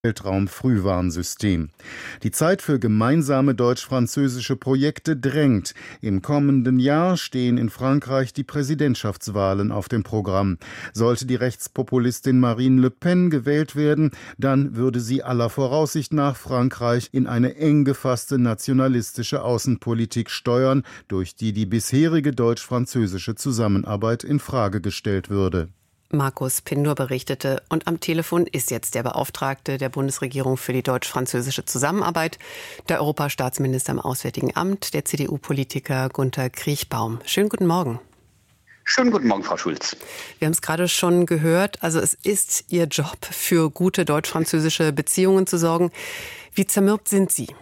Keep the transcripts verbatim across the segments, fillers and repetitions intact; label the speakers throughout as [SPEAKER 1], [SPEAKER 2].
[SPEAKER 1] Weltraumfrühwarnsystem. Die Zeit für gemeinsame deutsch-französische Projekte drängt. Im kommenden Jahr stehen in Frankreich die Präsidentschaftswahlen auf dem Programm. Sollte die Rechtspopulistin Marine Le Pen gewählt werden, dann würde sie aller Voraussicht nach Frankreich in eine eng gefasste nationalistische Außenpolitik steuern, durch die die bisherige deutsch-französische Zusammenarbeit in Frage gestellt würde.
[SPEAKER 2] Markus Pindor berichtete. Und am Telefon ist jetzt der Beauftragte der Bundesregierung für die deutsch-französische Zusammenarbeit, der Europastaatsminister im Auswärtigen Amt, der C D U-Politiker Gunter Kriechbaum. Schönen guten Morgen.
[SPEAKER 3] Schönen guten Morgen, Frau Schulz.
[SPEAKER 2] Wir haben es gerade schon gehört. Also es ist Ihr Job, für gute deutsch-französische Beziehungen zu sorgen. Wie zermürbt sind Sie?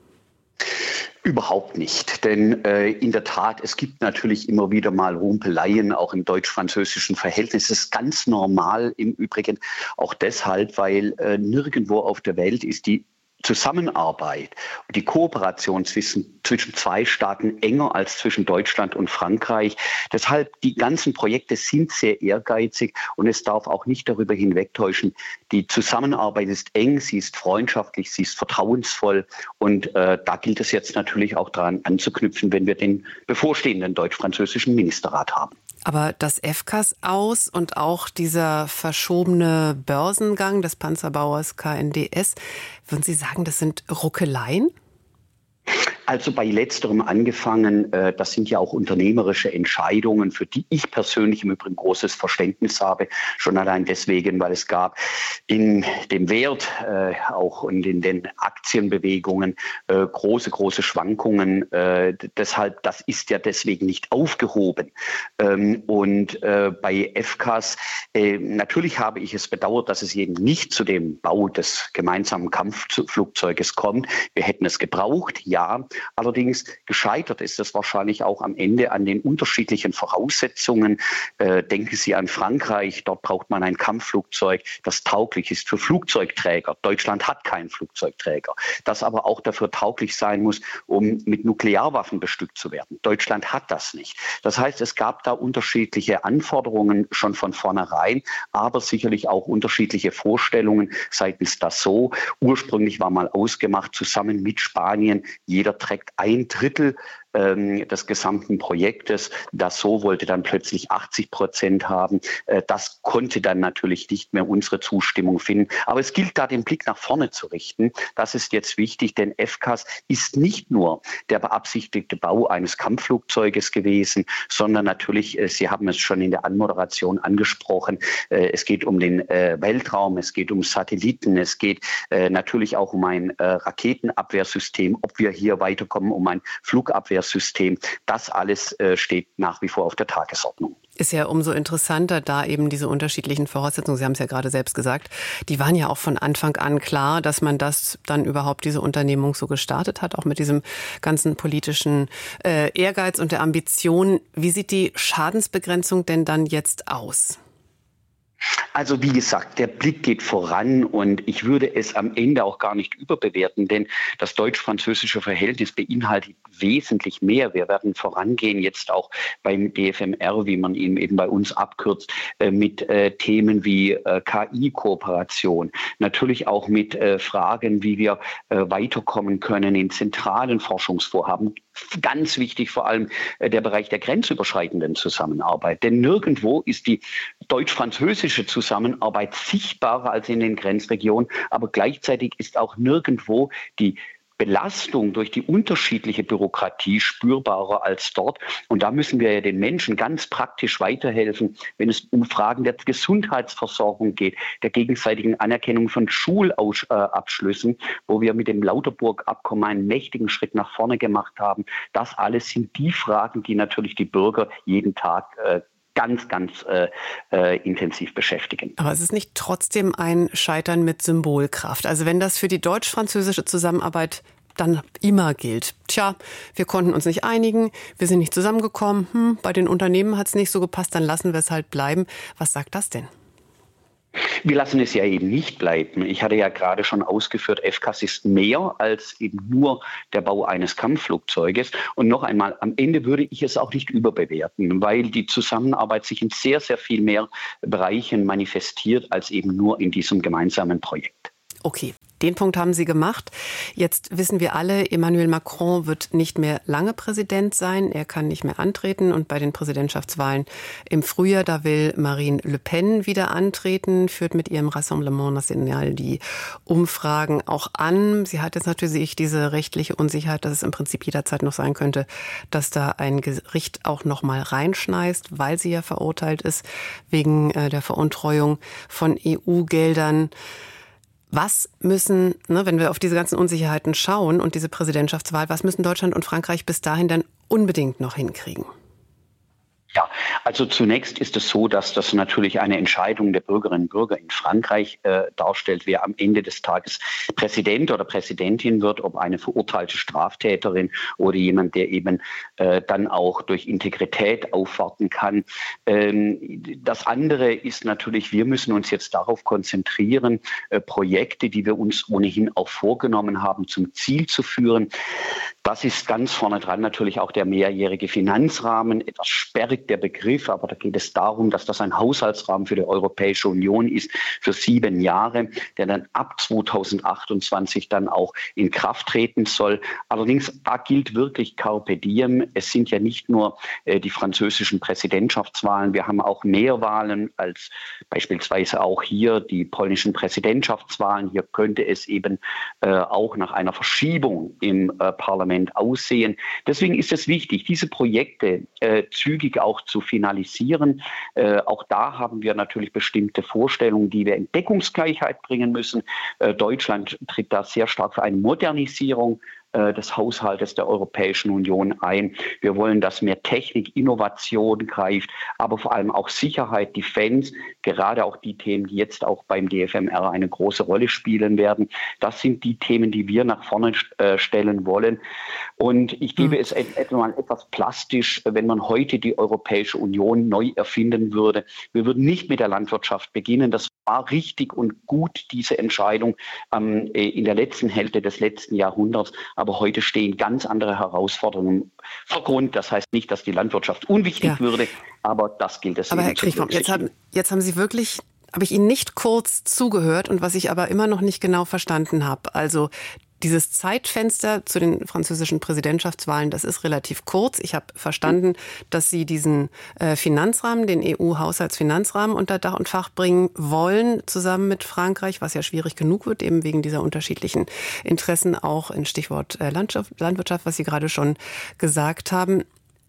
[SPEAKER 3] Überhaupt nicht, denn äh, in der Tat, es gibt natürlich immer wieder mal Rumpeleien, auch im deutsch-französischen Verhältnis. Das ist ganz normal im Übrigen, auch deshalb, weil äh, nirgendwo auf der Welt ist die Zusammenarbeit und die Kooperation zwischen, zwischen zwei Staaten enger als zwischen Deutschland und Frankreich. Deshalb, die ganzen Projekte sind sehr ehrgeizig und es darf auch nicht darüber hinwegtäuschen, die Zusammenarbeit ist eng, sie ist freundschaftlich, sie ist vertrauensvoll und äh, da gilt es jetzt natürlich auch daran anzuknüpfen, wenn wir den bevorstehenden deutsch-französischen Ministerrat haben.
[SPEAKER 2] Aber das F C A S aus und auch dieser verschobene Börsengang des Panzerbauers K N D S, würden Sie sagen, das sind Ruckeleien?
[SPEAKER 3] Also bei letzterem angefangen, äh, das sind ja auch unternehmerische Entscheidungen, für die ich persönlich im Übrigen großes Verständnis habe. Schon allein deswegen, weil es gab in dem Wert, äh, auch und in den Aktienbewegungen äh, große, große Schwankungen. Äh, deshalb, das ist ja deswegen nicht aufgehoben. Ähm, und äh, bei F C A S, äh, natürlich habe ich es bedauert, dass es eben nicht zu dem Bau des gemeinsamen Kampfflugzeuges kommt. Wir hätten es gebraucht, ja. Allerdings gescheitert ist es wahrscheinlich auch am Ende an den unterschiedlichen Voraussetzungen. Äh, denken Sie an Frankreich, dort braucht man ein Kampfflugzeug, das tauglich ist für Flugzeugträger. Deutschland hat keinen Flugzeugträger, das aber auch dafür tauglich sein muss, um mit Nuklearwaffen bestückt zu werden. Deutschland hat das nicht. Das heißt, es gab da unterschiedliche Anforderungen schon von vornherein, aber sicherlich auch unterschiedliche Vorstellungen seitens Dassault. Ursprünglich war mal ausgemacht, zusammen mit Spanien, jeder trägt ein Drittel ähm, des gesamten Projektes. Dassault wollte dann plötzlich achtzig Prozent haben. Äh, das konnte dann natürlich nicht mehr unsere Zustimmung finden. Aber es gilt da, den Blick nach vorne zu richten. Das ist jetzt wichtig, denn F C A S ist nicht nur der beabsichtigte Bau eines Kampfflugzeuges gewesen, sondern natürlich, äh, Sie haben es schon in der Anmoderation angesprochen, äh, es geht um den äh, Weltraum, es geht um Satelliten, es geht äh, natürlich auch um ein äh, Raketenabwehrsystem, ob wir hier weiterkommen, um ein Flugabwehrsystem. Das alles äh, steht nach wie vor auf der Tagesordnung.
[SPEAKER 2] Ist ja umso interessanter, da eben diese unterschiedlichen Voraussetzungen, Sie haben es ja gerade selbst gesagt, die waren ja auch von Anfang an klar, dass man das dann überhaupt diese Unternehmung so gestartet hat, auch mit diesem ganzen politischen äh, Ehrgeiz und der Ambition. Wie sieht die Schadensbegrenzung denn dann jetzt aus?
[SPEAKER 3] Also wie gesagt, der Blick geht voran und ich würde es am Ende auch gar nicht überbewerten, denn das deutsch-französische Verhältnis beinhaltet wesentlich mehr. Wir werden vorangehen jetzt auch beim D F M R, wie man ihn eben bei uns abkürzt, äh, mit äh, Themen wie äh, K I-Kooperation, natürlich auch mit äh, Fragen, wie wir äh, weiterkommen können in zentralen Forschungsvorhaben. Ganz wichtig vor allem äh, der Bereich der grenzüberschreitenden Zusammenarbeit, denn nirgendwo ist die deutsch-französische Zusammenarbeit sichtbarer als in den Grenzregionen, aber gleichzeitig ist auch nirgendwo die Belastung durch die unterschiedliche Bürokratie spürbarer als dort. Und da müssen wir ja den Menschen ganz praktisch weiterhelfen, wenn es um Fragen der Gesundheitsversorgung geht, der gegenseitigen Anerkennung von Schulabschlüssen, wo wir mit dem Lauterburg-Abkommen einen mächtigen Schritt nach vorne gemacht haben. Das alles sind die Fragen, die natürlich die Bürger jeden Tag äh, ganz, ganz äh, äh, intensiv beschäftigen.
[SPEAKER 2] Aber es ist nicht trotzdem ein Scheitern mit Symbolkraft. Also wenn das für die deutsch-französische Zusammenarbeit dann immer gilt. Tja, wir konnten uns nicht einigen, wir sind nicht zusammengekommen, hm, bei den Unternehmen hat es nicht so gepasst, dann lassen wir es halt bleiben. Was sagt das denn?
[SPEAKER 3] Wir lassen es ja eben nicht bleiben. Ich hatte ja gerade schon ausgeführt, F C A S ist mehr als eben nur der Bau eines Kampfflugzeuges. Und noch einmal, am Ende würde ich es auch nicht überbewerten, weil die Zusammenarbeit sich in sehr, sehr viel mehr Bereichen manifestiert als eben nur in diesem gemeinsamen Projekt.
[SPEAKER 2] Okay. Den Punkt haben Sie gemacht. Jetzt wissen wir alle, Emmanuel Macron wird nicht mehr lange Präsident sein. Er kann nicht mehr antreten. Und bei den Präsidentschaftswahlen im Frühjahr, da will Marine Le Pen wieder antreten, führt mit ihrem Rassemblement National die Umfragen auch an. Sie hat jetzt natürlich diese rechtliche Unsicherheit, dass es im Prinzip jederzeit noch sein könnte, dass da ein Gericht auch noch mal reinschneist, weil sie ja verurteilt ist wegen der Veruntreuung von E U-Geldern. Was müssen, ne, wenn wir auf diese ganzen Unsicherheiten schauen und diese Präsidentschaftswahl, was müssen Deutschland und Frankreich bis dahin dann unbedingt noch hinkriegen?
[SPEAKER 3] Ja, also zunächst ist es so, dass das natürlich eine Entscheidung der Bürgerinnen und Bürger in Frankreich äh, darstellt, wer am Ende des Tages Präsident oder Präsidentin wird, ob eine verurteilte Straftäterin oder jemand, der eben äh, dann auch durch Integrität aufwarten kann. Ähm, das andere ist natürlich, wir müssen uns jetzt darauf konzentrieren, äh, Projekte, die wir uns ohnehin auch vorgenommen haben, zum Ziel zu führen. Das ist ganz vorne dran natürlich auch der mehrjährige Finanzrahmen, etwas sperrig der Begriff, aber da geht es darum, dass das ein Haushaltsrahmen für die Europäische Union ist für sieben Jahre, der dann ab zweitausendachtundzwanzig dann auch in Kraft treten soll. Allerdings da gilt wirklich Carpe Diem. Es sind ja nicht nur äh, die französischen Präsidentschaftswahlen, wir haben auch mehr Wahlen als beispielsweise auch hier die polnischen Präsidentschaftswahlen. Hier könnte es eben äh, auch nach einer Verschiebung im äh, Parlament aussehen. Deswegen ist es wichtig, diese Projekte äh, zügig auch zu finalisieren. Äh, auch da haben wir natürlich bestimmte Vorstellungen, die wir in Deckungsgleichheit bringen müssen. Äh, Deutschland tritt da sehr stark für eine Modernisierung äh, des Haushaltes der Europäischen Union ein. Wir wollen, dass mehr Technik, Innovation greift, aber vor allem auch Sicherheit, Defense, gerade auch die Themen, die jetzt auch beim D F M R eine große Rolle spielen werden. Das sind die Themen, die wir nach vorne äh, stellen wollen. Und ich gebe hm. es etwa mal etwas plastisch, wenn man heute die Europäische Union neu erfinden würde. Wir würden nicht mit der Landwirtschaft beginnen. Das war richtig und gut, diese Entscheidung ähm, in der letzten Hälfte des letzten Jahrhunderts. Aber heute stehen ganz andere Herausforderungen vor Grund. Das heißt nicht, dass die Landwirtschaft unwichtig ja. würde, aber das gilt es.
[SPEAKER 2] Aber Herr Kriechbaum, jetzt haben, jetzt haben Sie wirklich, habe ich Ihnen nicht kurz zugehört und was ich aber immer noch nicht genau verstanden habe. Also dieses Zeitfenster zu den französischen Präsidentschaftswahlen, das ist relativ kurz. Ich habe verstanden, dass Sie diesen äh, Finanzrahmen, den E U-Haushaltsfinanzrahmen unter Dach und Fach bringen wollen, zusammen mit Frankreich, was ja schwierig genug wird, eben wegen dieser unterschiedlichen Interessen, auch in Stichwort äh, Landschaft, Landwirtschaft, was Sie gerade schon gesagt haben.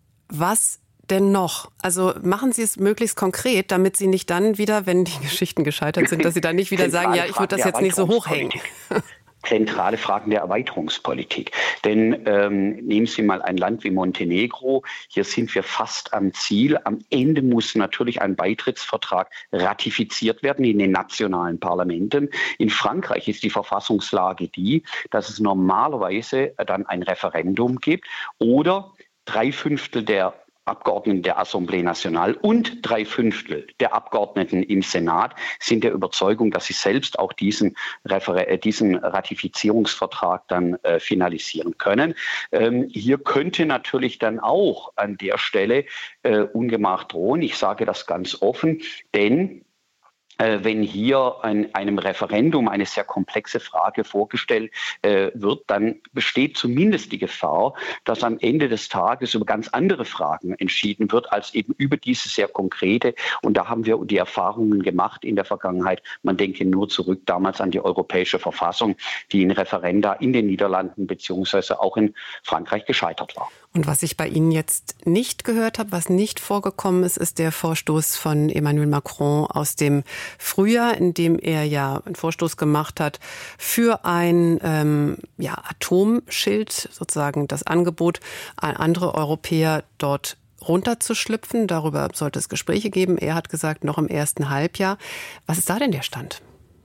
[SPEAKER 2] Was denn noch? Also machen Sie es möglichst konkret, damit Sie nicht dann wieder, wenn die Geschichten gescheitert sind, dass Sie dann nicht wieder sagen, ja, ich würde das jetzt nicht so hochhängen.
[SPEAKER 3] Zentrale Fragen der Erweiterungspolitik. Denn ähm, nehmen Sie mal ein Land wie Montenegro. Hier sind wir fast am Ziel. Am Ende muss natürlich ein Beitrittsvertrag ratifiziert werden in den nationalen Parlamenten. In Frankreich ist die Verfassungslage die, dass es normalerweise dann ein Referendum gibt oder drei Fünftel der Abgeordneten der Assemblée Nationale und drei Fünftel der Abgeordneten im Senat sind der Überzeugung, dass sie selbst auch diesen, Refer- diesen Ratifizierungsvertrag dann äh, finalisieren können. Ähm, hier könnte natürlich dann auch an der Stelle äh, Ungemach drohen. Ich sage das ganz offen, denn wenn hier in einem Referendum eine sehr komplexe Frage vorgestellt äh, wird, dann besteht zumindest die Gefahr, dass am Ende des Tages über ganz andere Fragen entschieden wird, als eben über diese sehr konkrete. Und da haben wir die Erfahrungen gemacht in der Vergangenheit. Man denke nur zurück damals an die Europäische Verfassung, die in Referenda in den Niederlanden beziehungsweise auch in Frankreich gescheitert war.
[SPEAKER 2] Und was ich bei Ihnen jetzt nicht gehört habe, was nicht vorgekommen ist, ist der Vorstoß von Emmanuel Macron aus dem Frühjahr, in dem er ja einen Vorstoß gemacht hat für ein ähm, ja, Atomschild, sozusagen das Angebot an andere Europäer dort runterzuschlüpfen. Darüber sollte es Gespräche geben. Er hat gesagt, noch im ersten Halbjahr. Was ist da denn der Stand?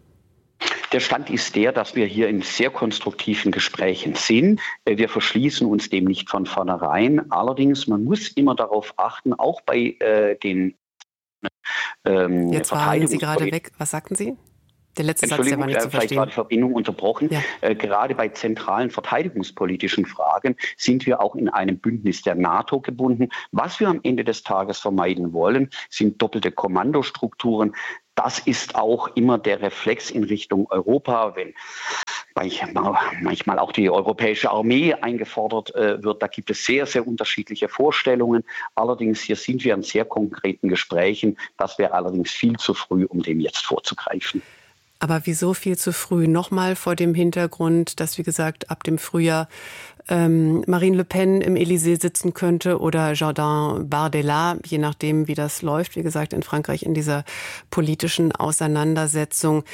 [SPEAKER 3] Der Stand ist der, dass wir hier in sehr konstruktiven Gesprächen sind. Wir verschließen uns dem nicht von vornherein. Allerdings, man muss immer darauf achten, auch bei äh, den ähm,
[SPEAKER 2] Jetzt waren Sie gerade weg. Was sagten Sie? Der letzte Satz, der war nicht zu verstehen.
[SPEAKER 3] Vielleicht war die Verbindung unterbrochen.
[SPEAKER 2] Ja.
[SPEAKER 3] Äh, gerade bei zentralen verteidigungspolitischen Fragen sind wir auch in einem Bündnis der NATO gebunden. Was wir am Ende des Tages vermeiden wollen, sind doppelte Kommandostrukturen. Das ist auch immer der Reflex in Richtung Europa, wenn manchmal auch die europäische Armee eingefordert äh, wird. Da gibt es sehr, sehr unterschiedliche Vorstellungen. Allerdings hier sind wir in sehr konkreten Gesprächen. Das wäre allerdings viel zu früh, um dem jetzt vorzugreifen.
[SPEAKER 2] Aber wieso viel zu früh? Nochmal vor dem Hintergrund, dass, wie gesagt, ab dem Frühjahr ähm, Marine Le Pen im Élysée sitzen könnte oder Jordan Bardella, je nachdem, wie das läuft. Wie gesagt, in Frankreich in dieser politischen Auseinandersetzung.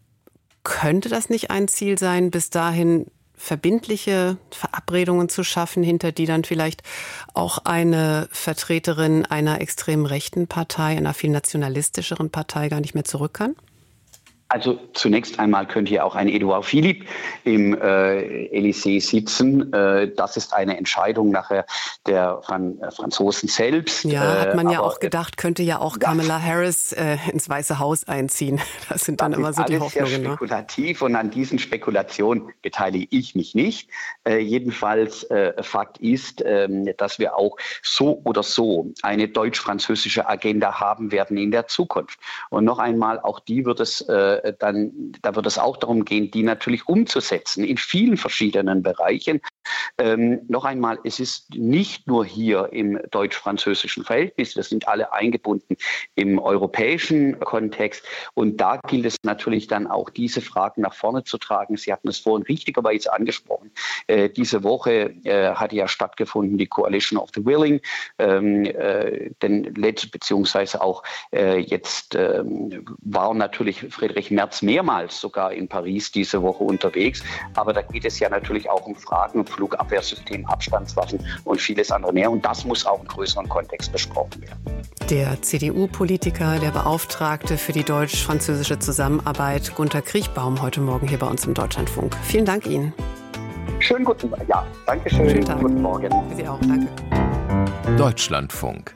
[SPEAKER 2] Könnte das nicht ein Ziel sein, bis dahin verbindliche Verabredungen zu schaffen, hinter die dann vielleicht auch eine Vertreterin einer extrem rechten Partei, einer viel nationalistischeren Partei gar nicht mehr zurück kann?
[SPEAKER 3] Also zunächst einmal könnte ja auch ein Edouard Philippe im äh, Élysée sitzen. Äh, das ist eine Entscheidung nachher der Fran- äh, Franzosen selbst.
[SPEAKER 2] Ja, hat man
[SPEAKER 3] äh,
[SPEAKER 2] ja
[SPEAKER 3] aber,
[SPEAKER 2] auch gedacht, könnte ja auch Kamala ja. Harris äh, ins Weiße Haus einziehen. Das sind dann das immer so die Hoffnungen. Das ist sehr
[SPEAKER 3] spekulativ, ne? Und an diesen Spekulationen beteilige ich mich nicht. Äh, jedenfalls äh, Fakt ist, äh, dass wir auch so oder so eine deutsch-französische Agenda haben werden in der Zukunft. Und noch einmal, auch die wird es äh, dann, da wird es auch darum gehen, die natürlich umzusetzen in vielen verschiedenen Bereichen. Ähm, noch einmal, es ist nicht nur hier im deutsch-französischen Verhältnis, wir sind alle eingebunden im europäischen Kontext und da gilt es natürlich dann auch, diese Fragen nach vorne zu tragen. Sie hatten es vorhin richtigerweise angesprochen. Äh, diese Woche äh, hatte ja stattgefunden die Coalition of the Willing, ähm, äh, denn letzt, beziehungsweise auch äh, jetzt äh, war natürlich Friedrich Merz mehrmals sogar in Paris diese Woche unterwegs, aber da geht es ja natürlich auch um Fragen, Flugabwehrsystem, Abstandswaffen und vieles andere mehr. Und das muss auch im größeren Kontext besprochen werden.
[SPEAKER 2] Der C D U-Politiker, der Beauftragte für die deutsch-französische Zusammenarbeit, Gunter Kriechbaum, heute Morgen hier bei uns im Deutschlandfunk. Vielen Dank Ihnen.
[SPEAKER 3] Schönen guten Tag. Ja, danke schön.
[SPEAKER 2] Schönen Tag.
[SPEAKER 3] Guten Morgen.
[SPEAKER 2] Für Sie auch. Danke.
[SPEAKER 4] Deutschlandfunk.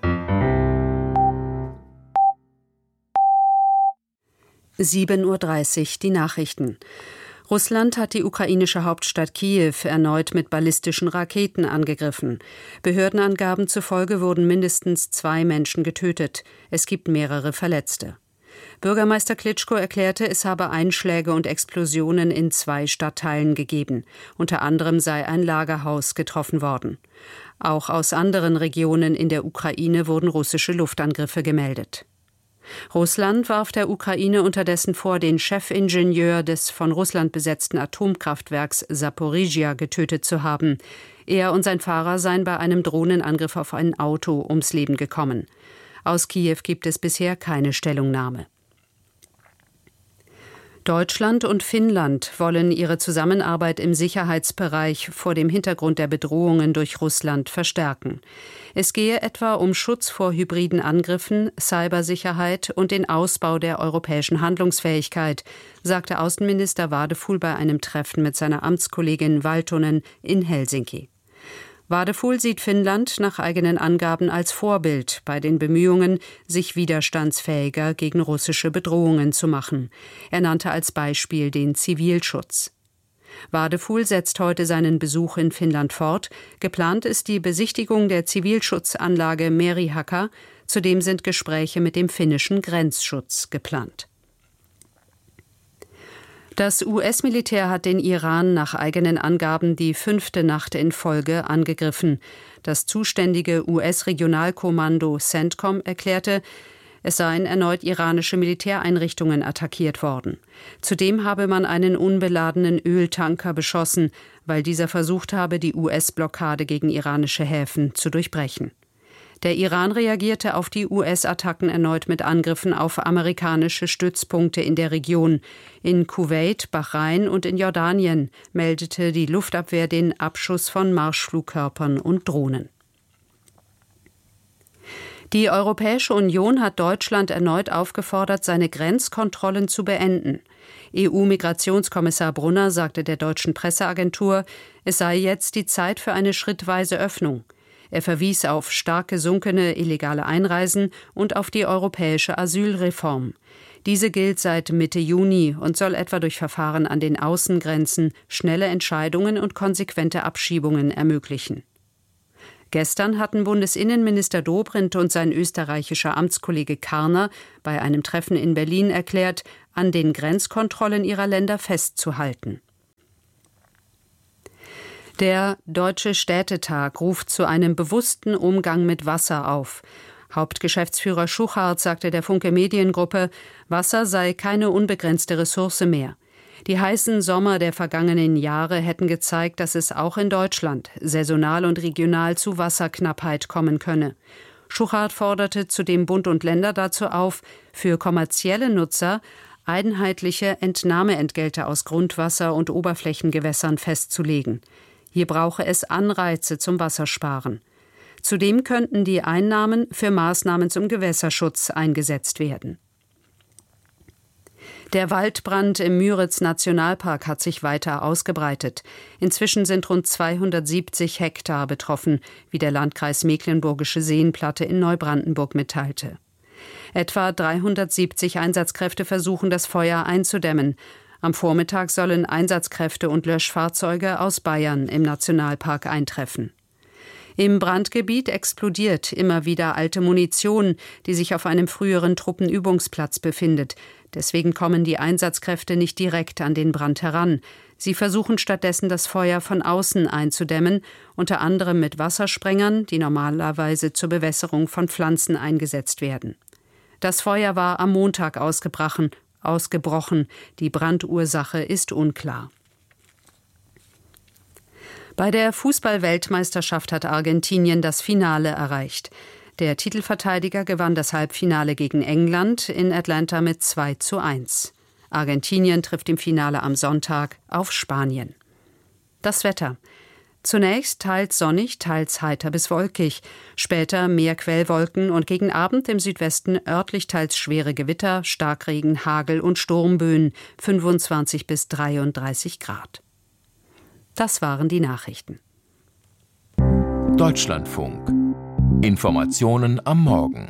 [SPEAKER 5] sieben Uhr dreißig, die Nachrichten. Russland hat die ukrainische Hauptstadt Kiew erneut mit ballistischen Raketen angegriffen. Behördenangaben zufolge wurden mindestens zwei Menschen getötet. Es gibt mehrere Verletzte. Bürgermeister Klitschko erklärte, es habe Einschläge und Explosionen in zwei Stadtteilen gegeben. Unter anderem sei ein Lagerhaus getroffen worden. Auch aus anderen Regionen in der Ukraine wurden russische Luftangriffe gemeldet. Russland warf der Ukraine unterdessen vor, den Chefingenieur des von Russland besetzten Atomkraftwerks Saporizhia getötet zu haben. Er und sein Fahrer seien bei einem Drohnenangriff auf ein Auto ums Leben gekommen. Aus Kiew gibt es bisher keine Stellungnahme. Deutschland und Finnland wollen ihre Zusammenarbeit im Sicherheitsbereich vor dem Hintergrund der Bedrohungen durch Russland verstärken. Es gehe etwa um Schutz vor hybriden Angriffen, Cybersicherheit und den Ausbau der europäischen Handlungsfähigkeit, sagte Außenminister Wadefuhl bei einem Treffen mit seiner Amtskollegin Valtonen in Helsinki. Wadefuhl sieht Finnland nach eigenen Angaben als Vorbild bei den Bemühungen, sich widerstandsfähiger gegen russische Bedrohungen zu machen. Er nannte als Beispiel den Zivilschutz. Wadefuhl setzt heute seinen Besuch in Finnland fort. Geplant ist die Besichtigung der Zivilschutzanlage Merihakkar. Zudem sind Gespräche mit dem finnischen Grenzschutz geplant. Das U S-Militär hat den Iran nach eigenen Angaben die fünfte Nacht in Folge angegriffen. Das zuständige U S-Regionalkommando CENTCOM erklärte, es seien erneut iranische Militäreinrichtungen attackiert worden. Zudem habe man einen unbeladenen Öltanker beschossen, weil dieser versucht habe, die U S-Blockade gegen iranische Häfen zu durchbrechen. Der Iran reagierte auf die U S-Attacken erneut mit Angriffen auf amerikanische Stützpunkte in der Region. In Kuwait, Bahrain und in Jordanien meldete die Luftabwehr den Abschuss von Marschflugkörpern und Drohnen. Die Europäische Union hat Deutschland erneut aufgefordert, seine Grenzkontrollen zu beenden. E U-Migrationskommissar Brunner sagte der deutschen Presseagentur, es sei jetzt die Zeit für eine schrittweise Öffnung. Er verwies auf stark gesunkene illegale Einreisen und auf die europäische Asylreform. Diese gilt seit Mitte Juni und soll etwa durch Verfahren an den Außengrenzen schnelle Entscheidungen und konsequente Abschiebungen ermöglichen. Gestern hatten Bundesinnenminister Dobrindt und sein österreichischer Amtskollege Karner bei einem Treffen in Berlin erklärt, an den Grenzkontrollen ihrer Länder festzuhalten. Der Deutsche Städtetag ruft zu einem bewussten Umgang mit Wasser auf. Hauptgeschäftsführer Schuchart sagte der Funke Mediengruppe, Wasser sei keine unbegrenzte Ressource mehr. Die heißen Sommer der vergangenen Jahre hätten gezeigt, dass es auch in Deutschland saisonal und regional zu Wasserknappheit kommen könne. Schuchart forderte zudem Bund und Länder dazu auf, für kommerzielle Nutzer einheitliche Entnahmeentgelte aus Grundwasser und Oberflächengewässern festzulegen. Hier brauche es Anreize zum Wassersparen. Zudem könnten die Einnahmen für Maßnahmen zum Gewässerschutz eingesetzt werden. Der Waldbrand im Müritz-Nationalpark hat sich weiter ausgebreitet. Inzwischen sind rund zweihundertsiebzig Hektar betroffen, wie der Landkreis Mecklenburgische Seenplatte in Neubrandenburg mitteilte. Etwa dreihundertsiebzig Einsatzkräfte versuchen, das Feuer einzudämmen. Am Vormittag sollen Einsatzkräfte und Löschfahrzeuge aus Bayern im Nationalpark eintreffen. Im Brandgebiet explodiert immer wieder alte Munition, die sich auf einem früheren Truppenübungsplatz befindet. Deswegen kommen die Einsatzkräfte nicht direkt an den Brand heran. Sie versuchen stattdessen, das Feuer von außen einzudämmen, unter anderem mit Wassersprengern, die normalerweise zur Bewässerung von Pflanzen eingesetzt werden. Das Feuer war am Montag ausgebrochen. ausgebrochen. Die Brandursache ist unklar. Bei der Fußball-Weltmeisterschaft hat Argentinien das Finale erreicht. Der Titelverteidiger gewann das Halbfinale gegen England in Atlanta mit zwei zu eins. Argentinien trifft im Finale am Sonntag auf Spanien. Das Wetter. Zunächst teils sonnig, teils heiter bis wolkig. Später mehr Quellwolken und gegen Abend im Südwesten örtlich teils schwere Gewitter, Starkregen, Hagel und Sturmböen, fünfundzwanzig bis dreiunddreißig Grad. Das waren die Nachrichten.
[SPEAKER 4] Deutschlandfunk. Informationen am Morgen.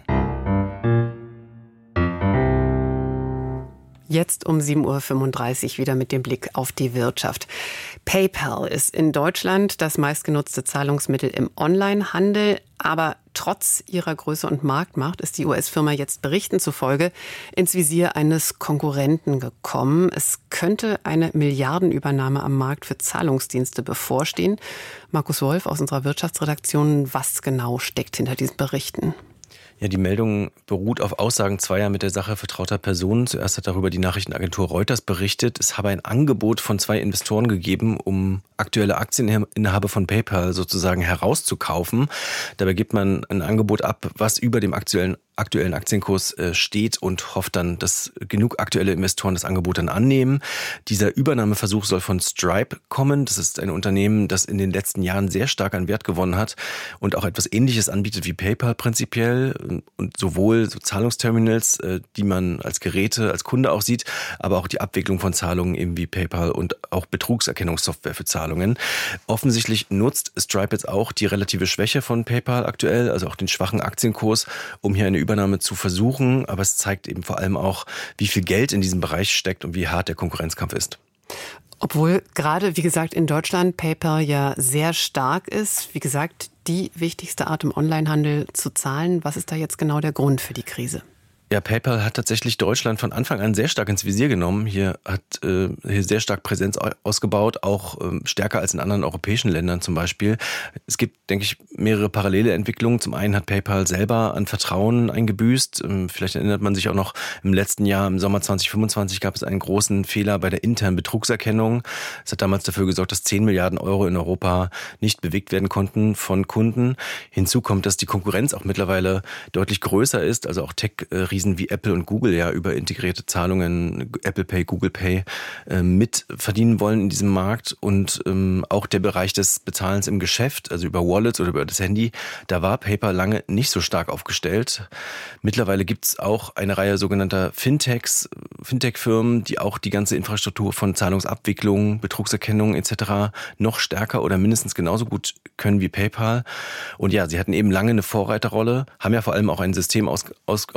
[SPEAKER 2] Jetzt um sieben Uhr fünfunddreißig wieder mit dem Blick auf die Wirtschaft. PayPal ist in Deutschland das meistgenutzte Zahlungsmittel im Onlinehandel. Aber trotz ihrer Größe und Marktmacht ist die U S-Firma jetzt Berichten zufolge ins Visier eines Konkurrenten gekommen. Es könnte eine Milliardenübernahme am Markt für Zahlungsdienste bevorstehen. Markus Wolf aus unserer Wirtschaftsredaktion, was genau steckt hinter diesen Berichten?
[SPEAKER 6] Ja, die Meldung beruht auf Aussagen zweier mit der Sache vertrauter Personen. Zuerst hat darüber die Nachrichtenagentur Reuters berichtet. Es habe ein Angebot von zwei Investoren gegeben, um aktuelle Aktieninhaber von PayPal sozusagen herauszukaufen. Dabei gibt man ein Angebot ab, was über dem aktuellen aktuellen Aktienkurs steht und hofft dann, dass genug aktuelle Investoren das Angebot dann annehmen. Dieser Übernahmeversuch soll von Stripe kommen. Das ist ein Unternehmen, das in den letzten Jahren sehr stark an Wert gewonnen hat und auch etwas Ähnliches anbietet wie PayPal prinzipiell. Und sowohl so Zahlungsterminals, die man als Geräte, als Kunde auch sieht, aber auch die Abwicklung von Zahlungen eben wie PayPal und auch Betrugserkennungssoftware für Zahlungen. Offensichtlich nutzt Stripe jetzt auch die relative Schwäche von PayPal aktuell, also auch den schwachen Aktienkurs, um hier eine Übernahme zu versuchen, aber es zeigt eben vor allem auch, wie viel Geld in diesem Bereich steckt und wie hart der Konkurrenzkampf ist.
[SPEAKER 2] Obwohl gerade, wie gesagt, in Deutschland PayPal ja sehr stark ist, wie gesagt, die wichtigste Art im Onlinehandel zu zahlen. Was ist da jetzt genau der Grund für die Krise?
[SPEAKER 6] Ja, PayPal hat tatsächlich Deutschland von Anfang an sehr stark ins Visier genommen. Hier hat äh, hier sehr stark Präsenz ausgebaut, auch ähm, stärker als in anderen europäischen Ländern zum Beispiel. Es gibt, denke ich, mehrere parallele Entwicklungen. Zum einen hat PayPal selber an Vertrauen eingebüßt. Ähm, vielleicht erinnert man sich auch noch, im letzten Jahr, im Sommer zwanzig fünfundzwanzig, gab es einen großen Fehler bei der internen Betrugserkennung. Es hat damals dafür gesorgt, dass zehn Milliarden Euro in Europa nicht bewegt werden konnten von Kunden. Hinzu kommt, dass die Konkurrenz auch mittlerweile deutlich größer ist, also auch Tech-Riesen wie Apple und Google ja über integrierte Zahlungen, Apple Pay, Google Pay, äh, mit verdienen wollen in diesem Markt. Und ähm, auch der Bereich des Bezahlens im Geschäft, also über Wallets oder über das Handy, da war PayPal lange nicht so stark aufgestellt. Mittlerweile gibt es auch eine Reihe sogenannter Fintechs, Fintech-Firmen, die auch die ganze Infrastruktur von Zahlungsabwicklung, Betrugserkennung et cetera noch stärker oder mindestens genauso gut können wie PayPal. Und ja, sie hatten eben lange eine Vorreiterrolle, haben ja vor allem auch ein System aus, aus, aufgesetzt,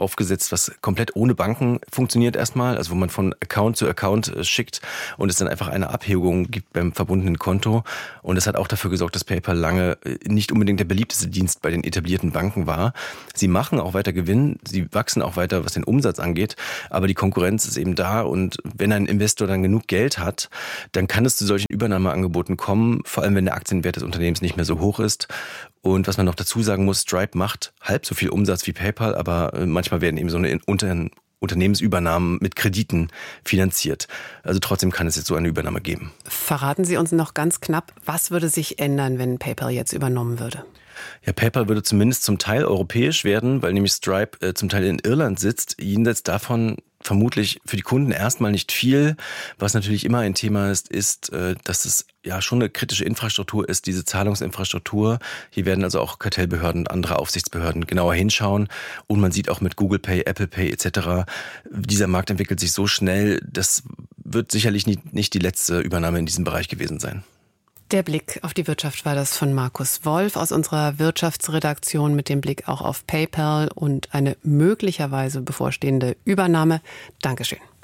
[SPEAKER 6] Netz, was komplett ohne Banken funktioniert erstmal, also wo man von Account zu Account schickt und es dann einfach eine Abhebung gibt beim verbundenen Konto. Und das hat auch dafür gesorgt, dass PayPal lange nicht unbedingt der beliebteste Dienst bei den etablierten Banken war. Sie machen auch weiter Gewinn, sie wachsen auch weiter, was den Umsatz angeht, aber die Konkurrenz ist eben da und wenn ein Investor dann genug Geld hat, dann kann es zu solchen Übernahmeangeboten kommen, vor allem wenn der Aktienwert des Unternehmens nicht mehr so hoch ist. Und was man noch dazu sagen muss, Stripe macht halb so viel Umsatz wie PayPal, aber manchmal werden eben so eine Unter- Unternehmensübernahmen mit Krediten finanziert. Also trotzdem kann es jetzt so eine Übernahme geben.
[SPEAKER 2] Verraten Sie uns noch ganz knapp, was würde sich ändern, wenn PayPal jetzt übernommen würde?
[SPEAKER 6] Ja, PayPal würde zumindest zum Teil europäisch werden, weil nämlich Stripe äh, zum Teil in Irland sitzt. Jenseits davon vermutlich für die Kunden erstmal nicht viel. Was natürlich immer ein Thema ist, ist, äh, dass es ja schon eine kritische Infrastruktur ist, diese Zahlungsinfrastruktur. Hier werden also auch Kartellbehörden und andere Aufsichtsbehörden genauer hinschauen. Und man sieht auch mit Google Pay, Apple Pay et cetera, dieser Markt entwickelt sich so schnell, das wird sicherlich nicht, nicht die letzte Übernahme in diesem Bereich gewesen sein.
[SPEAKER 2] Der Blick auf die Wirtschaft war das von Markus Wolf aus unserer Wirtschaftsredaktion mit dem Blick auch auf PayPal und eine möglicherweise bevorstehende Übernahme. Dankeschön.